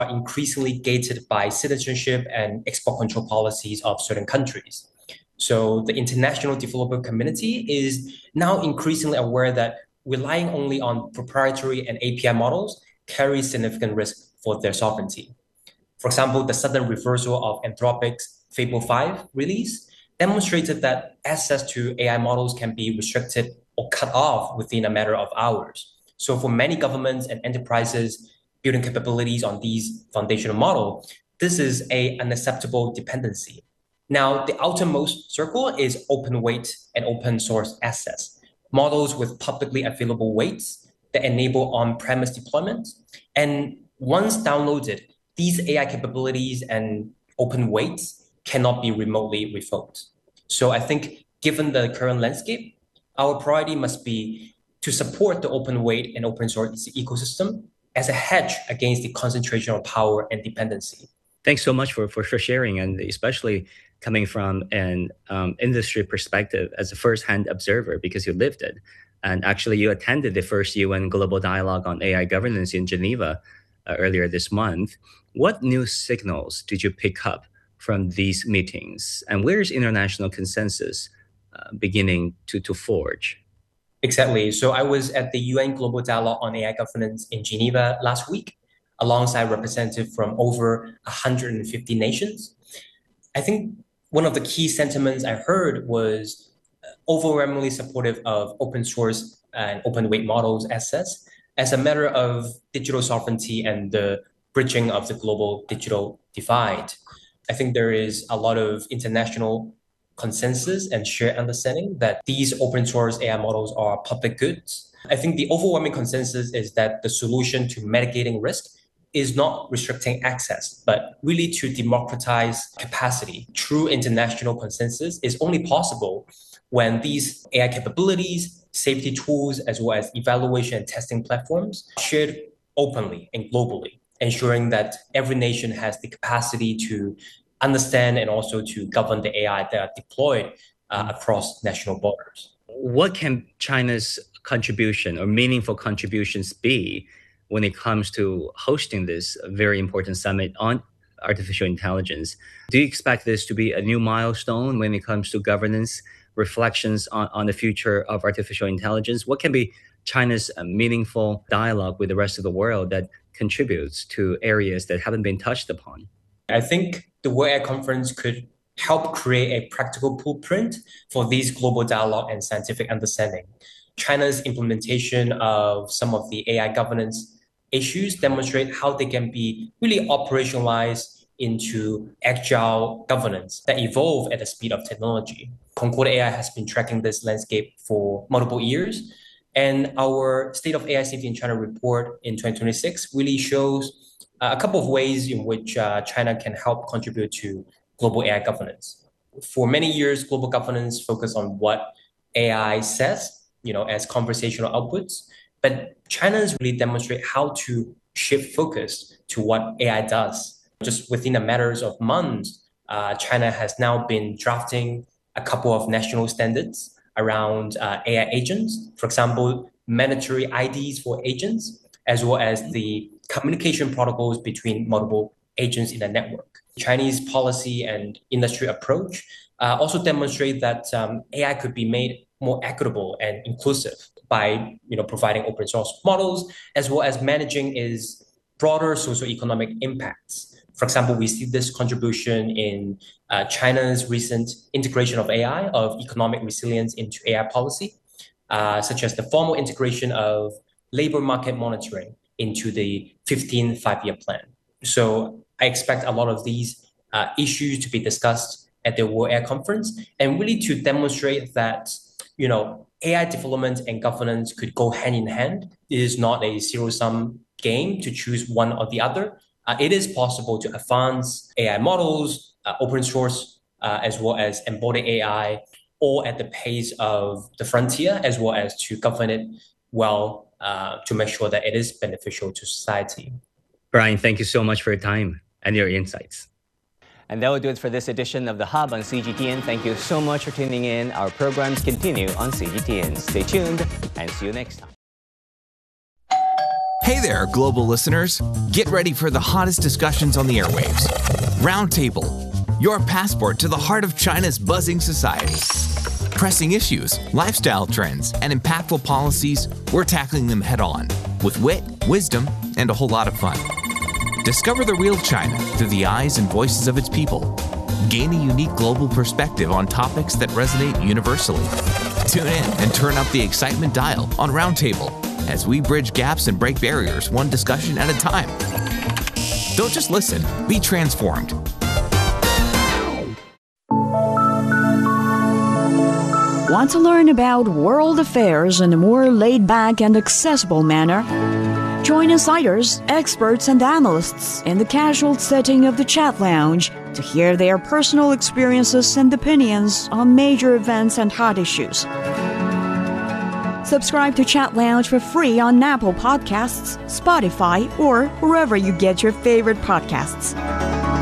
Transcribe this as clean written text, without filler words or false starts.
are increasingly gated by citizenship and export control policies of certain countries. So the international developer community is now increasingly aware that relying only on proprietary and API models carries significant risk for their sovereignty. For example, the sudden reversal of Anthropic's Fable 5 release demonstrated that access to AI models can be restricted or cut off within a matter of hours. So for many governments and enterprises building capabilities on these foundational models, this is an unacceptable dependency. Now, the outermost circle is open weight and open source access, models with publicly available weights that enable on-premise deployment. And once downloaded, these AI capabilities and open weights cannot be remotely revoked. So I think given the current landscape, our priority must be to support the open weight and open source ecosystem as a hedge against the concentration of power and dependency. Thanks so much for sharing, and especially coming from an industry perspective as a first-hand observer, because you lived it. And actually, you attended the first UN Global Dialogue on AI Governance in Geneva earlier this month. What new signals did you pick up from these meetings? And where is international consensus beginning to forge? Exactly. So I was at the UN Global Dialogue on AI Governance in Geneva last week, alongside representatives from over 150 nations. I think one of the key sentiments I heard was overwhelmingly supportive of open source and open weight models access as a matter of digital sovereignty and the bridging of the global digital divide. I think there is a lot of international consensus and shared understanding that these open source AI models are public goods. I think the overwhelming consensus is that the solution to mitigating risk is not restricting access, but really to democratize capacity. True international consensus is only possible when these AI capabilities, safety tools, as well as evaluation and testing platforms are shared openly and globally, ensuring that every nation has the capacity to understand and also to govern the AI that are deployed across national borders. What can China's contribution or meaningful contributions be when it comes to hosting this very important summit on artificial intelligence? Do you expect this to be a new milestone when it comes to governance, reflections on the future of artificial intelligence? What can be China's meaningful dialogue with the rest of the world that contributes to areas that haven't been touched upon? I think the World AI Conference could help create a practical blueprint for these global dialogue and scientific understanding. China's implementation of some of the AI governance issues demonstrate how they can be really operationalized into agile governance that evolve at the speed of technology. Concord AI has been tracking this landscape for multiple years, and our State of AI Safety in China report in 2026 really shows a couple of ways in which China can help contribute to global AI governance. For many years, global governance focused on what AI says, as conversational outputs, but China's really demonstrate how to shift focus to what AI does. Just within a matter of months, China has now been drafting a couple of national standards around AI agents. For example, mandatory IDs for agents, as well as the communication protocols between multiple agents in the network. Chinese policy and industry approach also demonstrate that AI could be made more equitable and inclusive by providing open source models, as well as managing its broader socioeconomic impacts. For example, we see this contribution in China's recent integration of AI, of economic resilience into AI policy, such as the formal integration of labor market monitoring into the 15th five-year plan. So I expect a lot of these issues to be discussed at the World AI Conference, and really to demonstrate that AI development and governance could go hand in hand. It is not a zero-sum game to choose one or the other. It is possible to advance AI models, open source, as well as embodied AI, all at the pace of the frontier, as well as to govern it well to make sure that it is beneficial to society. Brian, thank you so much for your time and your insights. And that will do it for this edition of The Hub on CGTN. Thank you so much for tuning in. Our programs continue on CGTN. Stay tuned and see you next time. Hey there, global listeners. Get ready for the hottest discussions on the airwaves. Roundtable, your passport to the heart of China's buzzing society. Pressing issues, lifestyle trends, and impactful policies, we're tackling them head on with wit, wisdom, and a whole lot of fun. Discover the real China through the eyes and voices of its people. Gain a unique global perspective on topics that resonate universally. Tune in and turn up the excitement dial on Roundtable as we bridge gaps and break barriers one discussion at a time. Don't just listen, be transformed. Want to learn about world affairs in a more laid-back and accessible manner? Join insiders, experts, and analysts in the casual setting of the Chat Lounge to hear their personal experiences and opinions on major events and hot issues. Subscribe to Chat Lounge for free on Apple Podcasts, Spotify, or wherever you get your favorite podcasts.